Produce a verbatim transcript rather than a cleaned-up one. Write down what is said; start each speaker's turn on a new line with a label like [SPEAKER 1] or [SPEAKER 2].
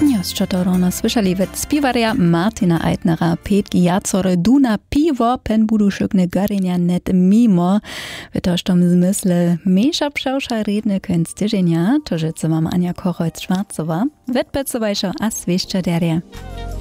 [SPEAKER 1] Jeszcze to rano słyszeli od spiwaria Martina Eitnera Petki Jacore Duna piwo pen budu szykne garinja net mimo. W tożtom zmysle mniejsza przelsza redny kęc tydzienia, to że co mam Ania Kochojc-Schwarzowa, wetpecowajsza a zwieścia derje.